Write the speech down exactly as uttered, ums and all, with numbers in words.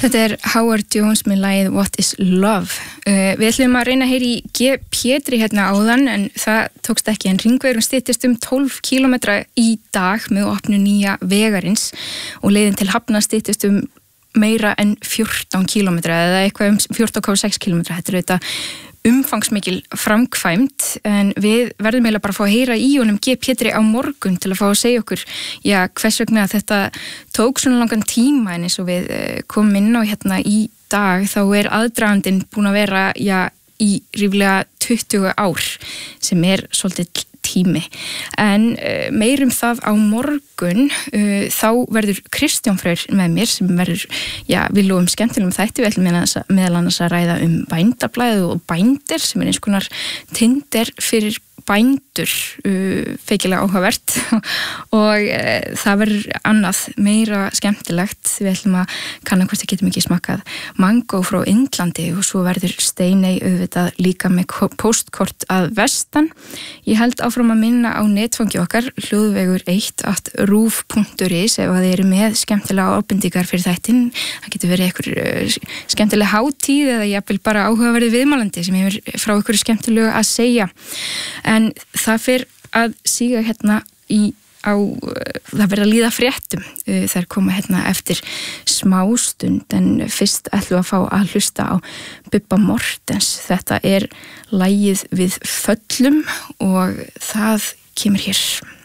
Þetta er Howard Jones með lagið What is Love. Uh, við ætlum að reyna að heyra í G. Pétri hérna áðan en það tókst ekki en hringvegurinn styttist um tólf kílómetra í dag með opnun nýja vegarins og leiðin til Hafna styttist um meira en fjórtán kílómetra eða eitthvað um fjórtán komma sex kílómetra. Þetta er auðvitað umfangsmikil framkvæmt en við verðum eiginlega bara að fá að heyra í honum G. Pétri á morgun til að fá að segja okkur já, hvers vegna þetta tók svona langan tíma en eins og við komum inn á hérna í dag þá er aðdragandinn búin að vera já, í ríflega tuttugu ár sem er svolítið tími en uh, meirum það á morgun uh, þá verður Kristján Freyr með mér sem verður, já, við lofum skemmtilegum þætti, við ætlum meðal annars að ræða um bændablaðið og bændir sem er eins konar Tinder fyrir bændur uh, feikilega áhugavert og uh, það verður annað meira skemmtilegt við ætlum að kanna hvort það getum ekki smakkað mango frá Indlandi og svo verður Steiney auðvitað líka með postkort að vestan ég held áfram að minna á netfangi okkar hljóðvegur eitt at rúv punktur is ef að þið eru með skemmtilega ábendingar fyrir þættin það getur verið einhver uh, skemmtileg hátíð eða jafnvel bara áhugaverði viðmælandi sem hefur frá einhverju skemmtilegu að segja en það fyrir að síga hérna í á, það verður að líða fréttum þær koma hérna eftir smástund en fyrst ætlum við að fá að hlusta á Bubba Mortens þetta er lagið við föllum og það kemur hér